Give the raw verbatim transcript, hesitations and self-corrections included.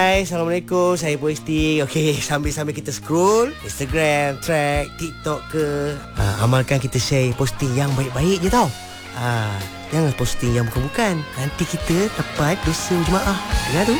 Hai, Assalamualaikum. Saya Posting. Okey, sambil-sambil kita scroll Instagram, track, TikTok ke, ha, amalkan kita share posting yang baik-baik je tau. Ha, jangan posting yang bukan-bukan. Nanti kita dapat dosa jemaah. Dengar tu?